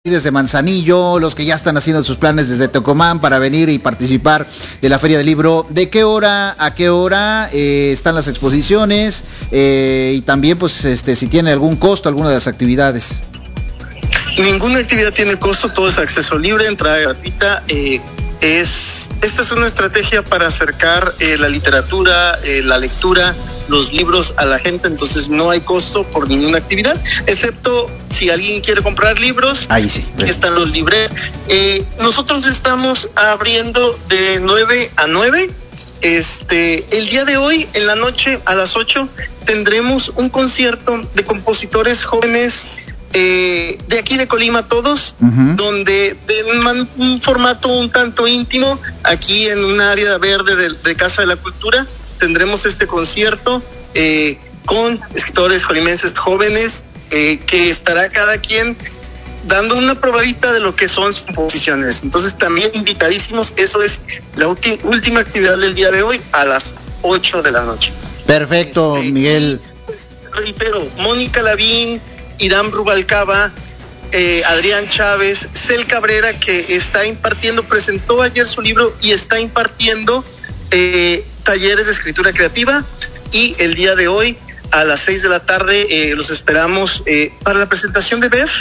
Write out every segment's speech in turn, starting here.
desde Manzanillo, los que ya están haciendo sus planes desde Tecomán para venir y participar de la Feria del Libro. ¿De qué hora a qué hora están las exposiciones? Y también, pues, si tiene algún costo, alguna de las actividades. Ninguna actividad tiene costo, todo es acceso libre, entrada gratuita. Esta es una estrategia para acercar la literatura, la lectura, los libros a la gente, entonces no hay costo por ninguna actividad, excepto si alguien quiere comprar libros. Ahí sí. Aquí están los libreros. Nosotros estamos abriendo de 9 a 9. El día de hoy, en la noche, a las 8, tendremos un concierto de compositores jóvenes de aquí de Colima todos, donde en un formato un tanto íntimo, aquí en un área verde de Casa de la Cultura, tendremos este concierto con escritores colimenses jóvenes, que estará cada quien dando una probadita de lo que son sus composiciones. Entonces también invitadísimos, eso es la última actividad del día de hoy a las 8 de la noche. Perfecto, Miguel. Pues, reitero, Mónica Lavín, Irán Rubalcaba, Adrián Chávez, Cel Cabrera, que presentó ayer su libro y está impartiendo talleres de escritura creativa, y el día de hoy a las 6 de la tarde los esperamos para la presentación de Bev,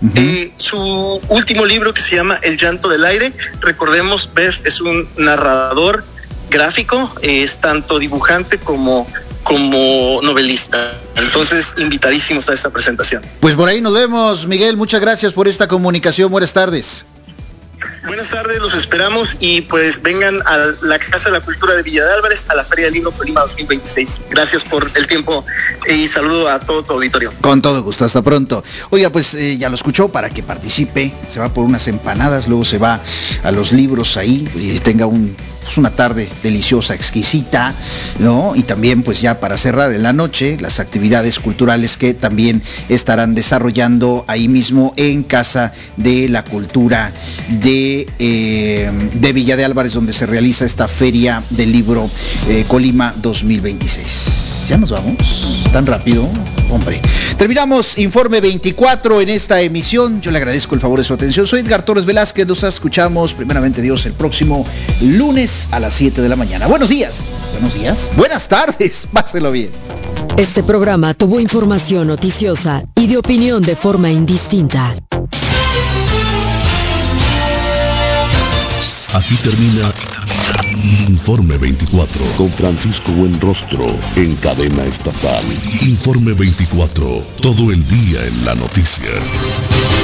su último libro que se llama El llanto del aire. Recordemos, Bev es un narrador gráfico, es tanto dibujante como novelista. Entonces, invitadísimos a esta presentación. Pues por ahí nos vemos, Miguel. Muchas gracias por esta comunicación. Buenas tardes. Buenas tardes, los esperamos y pues vengan a la Casa de la Cultura de Villa de Álvarez, a la Feria del Libro Colima 2026. Gracias por el tiempo y saludo a todo tu auditorio. Con todo gusto, hasta pronto. Oiga, pues ya lo escuchó, para que participe, se va por unas empanadas, luego se va a los libros ahí y tenga una tarde deliciosa, exquisita, ¿no? Y también, pues ya para cerrar en la noche, las actividades culturales que también estarán desarrollando ahí mismo en Casa de la Cultura de Villa de Álvarez, donde se realiza esta Feria del Libro Colima 2026. ¿Ya nos vamos? ¿Tan rápido? Hombre. Terminamos Informe 24 en esta emisión. Yo le agradezco el favor de su atención. Soy Edgar Torres Velázquez. Nos escuchamos, primeramente Dios, el próximo lunes a las 7 de la mañana. Buenos días. Buenos días. Buenas tardes. Páselo bien. Este programa tuvo información noticiosa y de opinión de forma indistinta. Aquí termina Informe 24 con Francisco Buenrostro en cadena estatal. Informe 24, todo el día en la noticia.